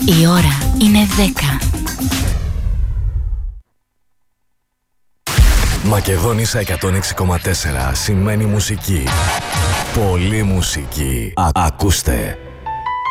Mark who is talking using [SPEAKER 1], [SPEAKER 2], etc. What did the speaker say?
[SPEAKER 1] Η ώρα είναι 10.
[SPEAKER 2] Μακεδόνισσα 106,4 σημαίνει μουσική. Πολύ μουσική. Ακούστε.